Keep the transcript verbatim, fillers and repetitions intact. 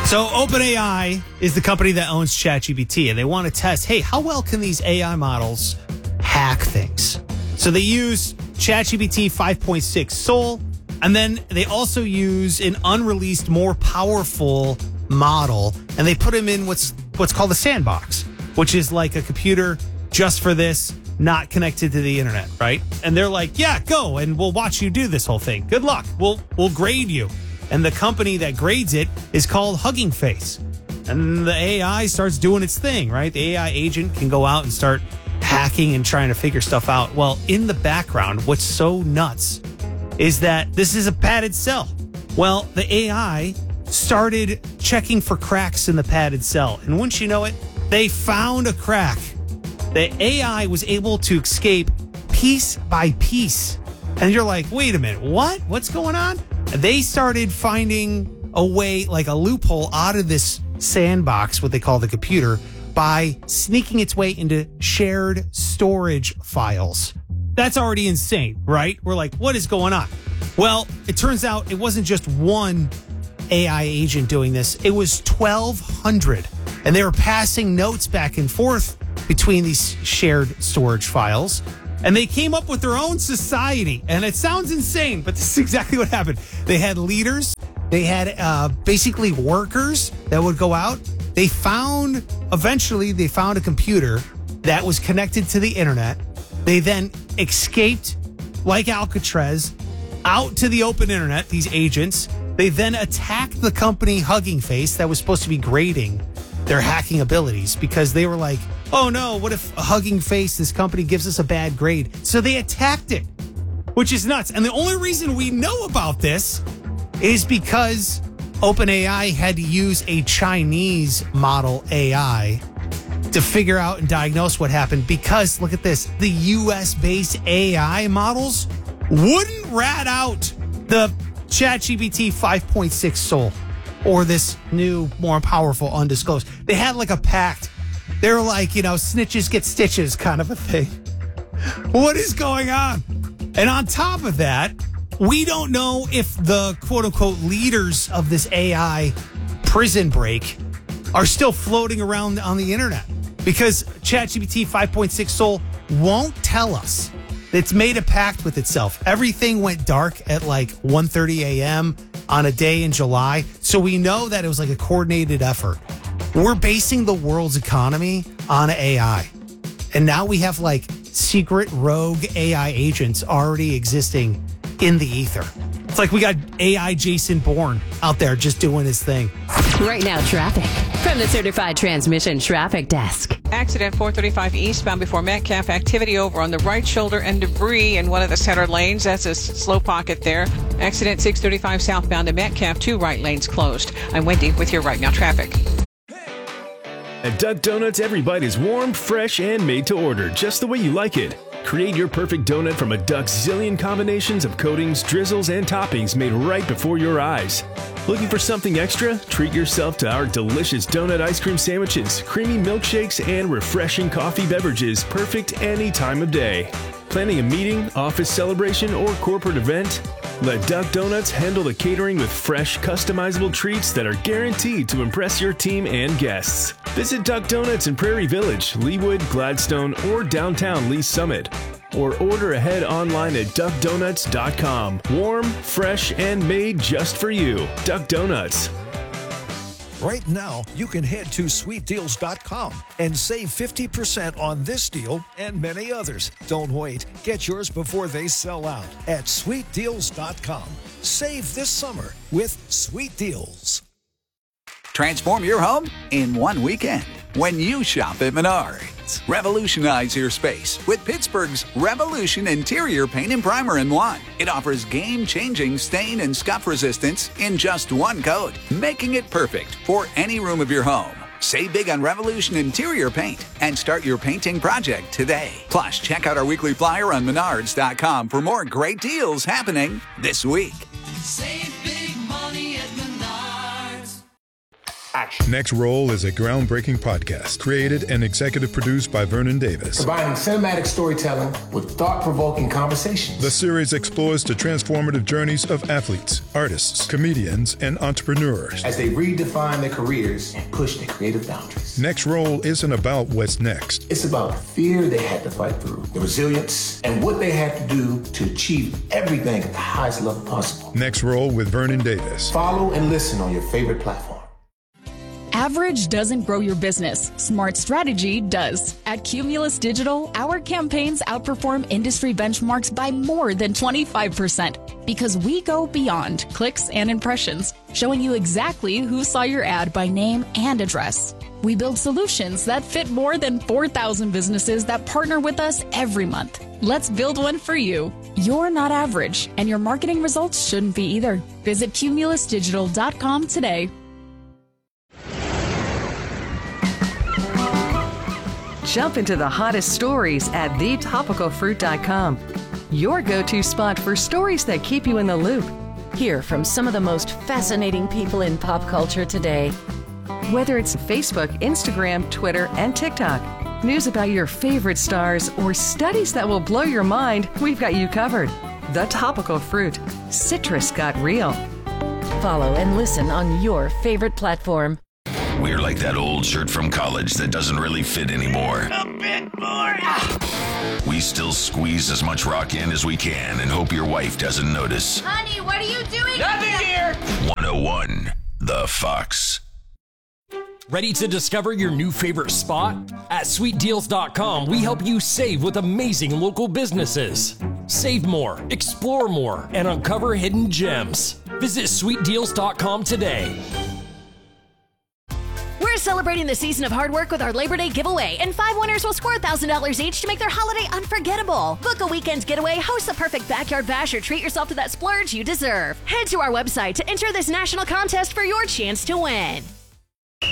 So OpenAI is the company that owns ChatGPT, and they want to test, hey, how well can these A I models hack things? So they use ChatGPT five point six Soul, and then they also use an unreleased, more powerful model, and they put him in what's what's called a sandbox, which is like a computer just for this, not connected to the internet, right? And they're like, yeah, go, and we'll watch you do this whole thing. Good luck. We'll we'll grade you. And the company that grades it is called Hugging Face. And the A I starts doing its thing, right? The A I agent can go out and start hacking and trying to figure stuff out. Well, in the background, what's so nuts is that this is a padded cell. Well, the A I started checking for cracks in the padded cell. And wouldn't you know it, they found a crack. The A I was able to escape piece by piece. And you're like, wait a minute, what? What's going on? They started finding a way, like a loophole out of this sandbox, what they call the computer, by sneaking its way into shared storage files. That's already insane, right? We're like, what is going on? Well, it turns out it wasn't just one A I agent doing this. It was twelve hundred. And they were passing notes back and forth between these shared storage files. And they came up with their own society. And it sounds insane, but this is exactly what happened. They had leaders. They had uh, basically workers that would go out. They found, eventually, they found a computer that was connected to the internet. They then escaped, like Alcatraz, out to the open internet, these agents. They then attacked the company Hugging Face that was supposed to be grading their hacking abilities because they were like, oh no, what if Hugging Face, this company, gives us a bad grade? So they attacked it, which is nuts. And the only reason we know about this is because OpenAI had to use a Chinese model A I to figure out and diagnose what happened because, look at this, the U S-based A I models wouldn't rat out the ChatGPT five point six Soul or this new, more powerful, undisclosed. They had like a pact. They were like, you know, snitches get stitches kind of a thing. What is going on? And on top of that, we don't know if the quote-unquote leaders of this A I prison break are still floating around on the internet because ChatGPT five point six Soul won't tell us. It's made a pact with itself. Everything went dark at like one thirty a.m. on a day in July. So we know that it was like a coordinated effort. We're basing the world's economy on A I. And now we have like secret rogue A I agents already existing in the ether. It's like we got A I Jason Bourne out there just doing his thing. Right now, traffic from the Certified Transmission Traffic Desk. Accident four thirty-five eastbound before Metcalf. Activity over on the right shoulder and debris in one of the center lanes. That's a slow pocket there. Accident six thirty-five southbound to Metcalf. Two right lanes closed. I'm Wendy with your Right Now traffic. At Duck Donuts, every bite is warm, fresh, and made to order, just the way you like it. Create your perfect donut from a Duck's zillion combinations of coatings, drizzles, and toppings made right before your eyes. Looking for something extra? Treat yourself to our delicious donut ice cream sandwiches, creamy milkshakes, and refreshing coffee beverages, perfect any time of day. Planning a meeting, office celebration, or corporate event? Let Duck Donuts handle the catering with fresh, customizable treats that are guaranteed to impress your team and guests. Visit Duck Donuts in Prairie Village, Leawood, Gladstone, or downtown Lee Summit. Or order ahead online at duck donuts dot com. Warm, fresh, and made just for you. Duck Donuts. Right now, you can head to sweet deals dot com and save fifty percent on this deal and many others. Don't wait. Get yours before they sell out at sweet deals dot com. Save this summer with Sweet Deals. Transform your home in one weekend when you shop at Menards. Revolutionize your space with Pittsburgh's Revolution Interior Paint and Primer in one. It offers game-changing stain and scuff resistance in just one coat, making it perfect for any room of your home. Save big on Revolution Interior Paint and start your painting project today. Plus, check out our weekly flyer on menards dot com for more great deals happening this week. Save big money at Menards. action. Next Roll is a groundbreaking podcast created and executive produced by Vernon Davis. Combining cinematic storytelling with thought-provoking conversations. The series explores the transformative journeys of athletes, artists, comedians, and entrepreneurs as they redefine their careers and push their creative boundaries. Next Roll isn't about what's next. It's about the fear they had to fight through, the resilience, and what they had to do to achieve everything at the highest level possible. Next Roll with Vernon Davis. Follow and listen on your favorite platform. Average doesn't grow your business. Smart strategy does. At Cumulus Digital, our campaigns outperform industry benchmarks by more than twenty-five percent because we go beyond clicks and impressions, showing you exactly who saw your ad by name and address. We build solutions that fit more than four thousand businesses that partner with us every month. Let's build one for you. You're not average, and your marketing results shouldn't be either. Visit cumulus digital dot com today. Jump into the hottest stories at the topical fruit dot com. Your go-to spot for stories that keep you in the loop. Hear from some of the most fascinating people in pop culture today. Whether it's Facebook, Instagram, Twitter, and TikTok, news about your favorite stars, or studies that will blow your mind, we've got you covered. The Topical Fruit. Citrus got real. Follow and listen on your favorite platform. We're like that old shirt from college that doesn't really fit anymore. A bit more. Ah. We still squeeze as much rock in as we can and hope your wife doesn't notice. Honey, what are you doing? Nothing here. one oh one, The Fox. Ready to discover your new favorite spot? At sweet deals dot com, we help you save with amazing local businesses. Save more, explore more, and uncover hidden gems. Visit sweet deals dot com today. We're celebrating the season of hard work with our Labor Day giveaway, and five winners will score one thousand dollars each to make their holiday unforgettable. Book a weekend getaway, host the perfect backyard bash, or treat yourself to that splurge you deserve. Head to our website to enter this national contest for your chance to win.